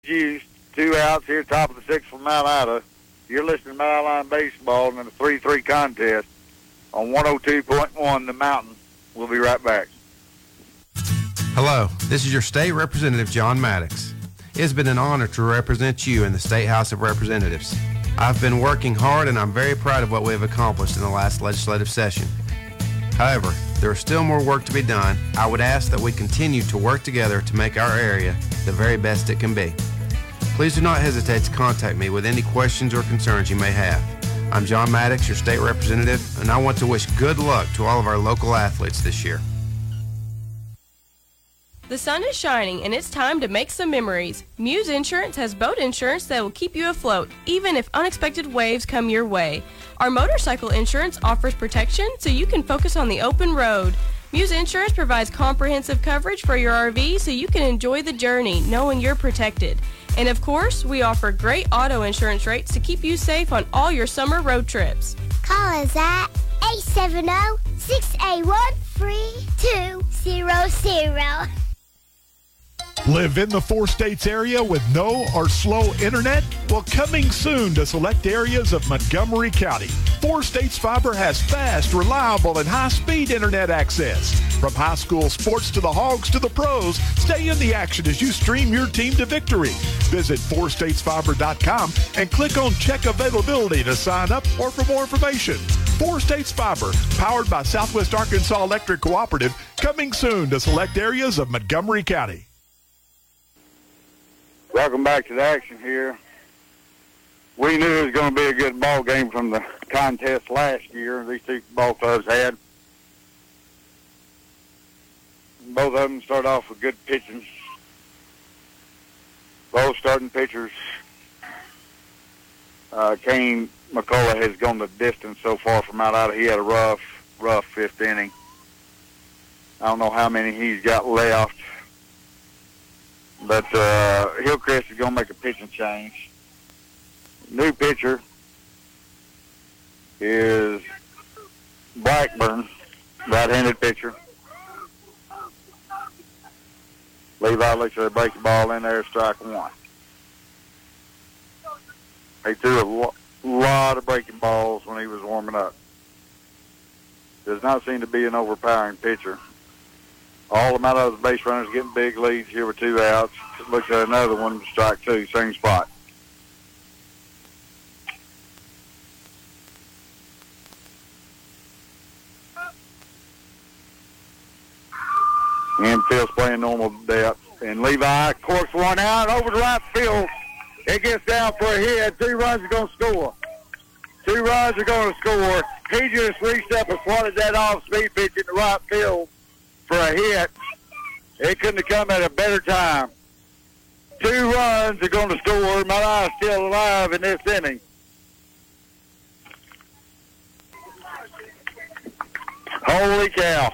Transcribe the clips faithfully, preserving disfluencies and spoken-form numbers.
Hughes, two outs here, top of the sixth from Mount Ida. You're listening to Mile Line Baseball in the three three contest on one oh two point one The Mountain. We'll be right back. Hello, this is your state representative, John Maddox. It has been an honor to represent you in the State House of Representatives. I've been working hard and I'm very proud of what we have accomplished in the last legislative session. However, there is still more work to be done. I would ask that we continue to work together to make our area the very best it can be. Please do not hesitate to contact me with any questions or concerns you may have. I'm John Maddox, your state representative, and I want to wish good luck to all of our local athletes this year. The sun is shining and it's time to make some memories. Muse Insurance has boat insurance that will keep you afloat, even if unexpected waves come your way. Our motorcycle insurance offers protection so you can focus on the open road. Muse Insurance provides comprehensive coverage for your R V so you can enjoy the journey knowing you're protected. And of course, we offer great auto insurance rates to keep you safe on all your summer road trips. Call us at eight seven zero, six eight one, three two zero zero. Live in the four states area with no or slow internet? Well, coming soon to select areas of Montgomery County, Four States Fiber has fast, reliable, and high-speed internet access. From high school sports to the Hogs to the pros, stay in the action as you stream your team to victory. Visit four states fiber dot com and click on Check Availability to sign up or for more information. Four States Fiber, powered by Southwest Arkansas Electric Cooperative, coming soon to select areas of Montgomery County. Welcome back to the action here. We knew it was going to be a good ball game from the contest last year. These two ball clubs had. Both of them start off with good pitching. Both starting pitchers. Uh, Kane McCullough has gone the distance so far from Mount Ida. He had a rough, rough fifth inning. I don't know how many he's got left. But uh, Hillcrest is going to make a pitching change. New pitcher is Blackburn, right-handed pitcher. Levi looks at a break the ball in there, strike one. He threw a lo- lot of breaking balls when he was warming up. Does not seem to be an overpowering pitcher. All the Mount Ida base runners getting big leads here with two outs. Looks at another one, strike two, same spot. Infield's playing normal depth. And Levi corks one out over the right field. It gets down for a hit. Two runs are going to score. Two runs are going to score. He just reached up and swatted that off-speed pitch in the right field for a hit. It couldn't have come at a better time. Two runs are going to score. Mount Ida still alive in this inning. Holy cow.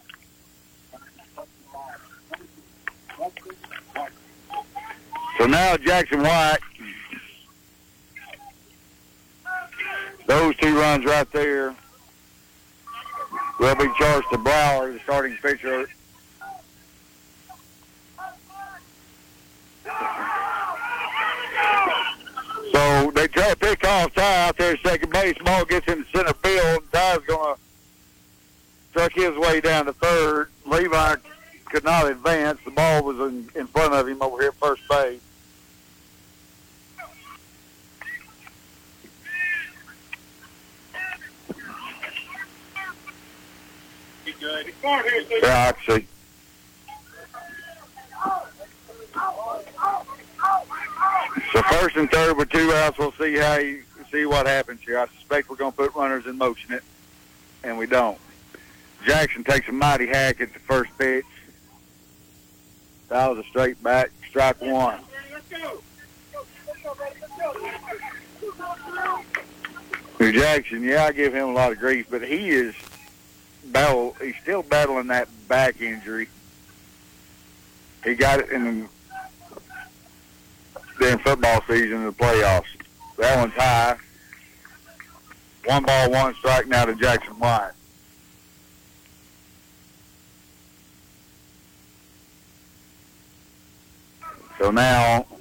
So now Jackson White, those two runs right there will be charged to Brower, the starting pitcher. So they try to pick off Ty out there at second base. Ball gets in the center field. Ty's going to truck his way down to third. Levi could not advance. The ball was in, in front of him over here at first base. Good. Yeah, I can see. So first and third with two outs. We'll see how you see what happens here. I suspect we're going to put runners in motion it, and we don't. Jackson takes a mighty hack at the first pitch. That was a straight back, strike one. Jackson, yeah, I give him a lot of grief, but he is battle. He's still battling that back injury. He got it in during football season in the playoffs. That one's high. One ball, one strike now to Jackson White. So now